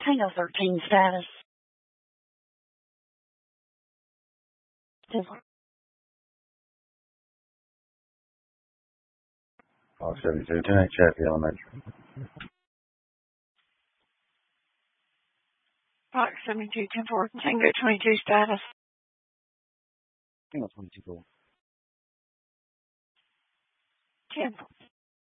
Tango 13 status. Fox 72, 10-8 Chaffee Elementary. Fox 72, 10-4, Tango 22 status. Tango 22 4. 10.